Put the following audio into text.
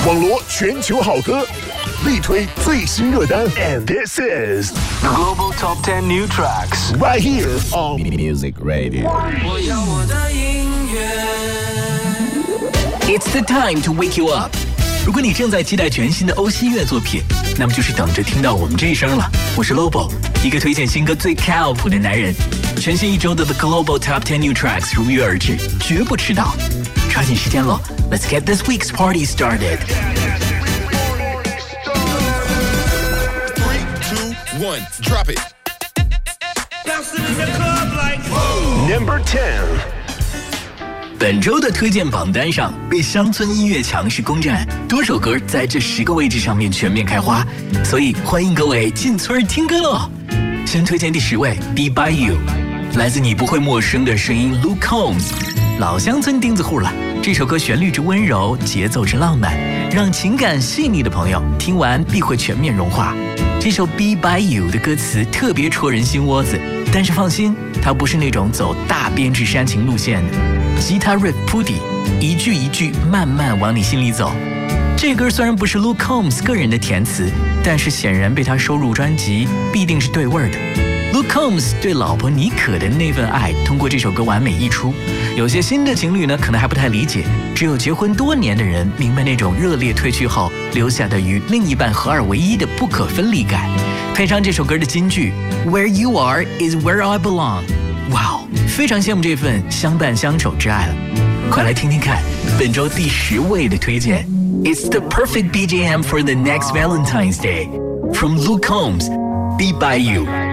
网罗全球好歌，力推最新热单 ，and this is Global Top 10 New Tracks right here on Music Radio。 我要我的音乐。 It's the time to wake you up。如果你正在期待全新的欧西乐作品，那么就是等着听到我们这一声了。我是 Lobo， 一个推荐新歌最靠谱的男人。全新一周的 The Global Top 10 New Tracks 如约而至，绝不迟到。抓紧时间咯 ，Let's get this week's party started。 3, 2, 1, drop it. Number 10。 本周的推荐榜单上，被乡村音乐强势攻占，多首歌在这10个位置上面全面开花，所以欢迎各位进村听歌喽。先推荐第10位 Be By You， 来自你不会陌生的声音 Luke Combs， 老乡村钉子户了。这首歌旋律之温柔，节奏之浪漫，让情感细腻的朋友听完必会全面融化。这首 Be By You 的歌词特别戳人心窝子，但是放心，它不是那种走大编制煽情路线的。吉他 riff 铺底，一句一句慢慢往你心里走。这歌虽然不是 Luke Combs 个人的填词，但是显然被他收入专辑必定是对味儿的。Luke Combs 对老婆妮可的那份爱通过这首歌完美溢出。有些新的情侣呢可能还不太理解，只有结婚多年的人明白那种热烈褪去后留下的与另一半合二为一的不可分离感。配上这首歌的金句 Where you are is where I belong， 哇哦，非常羡慕这份相伴相守之爱了。快来听听看本周第10位的推荐 It's the perfect BGM for the next Valentine's Day from Luke Combs Be By You。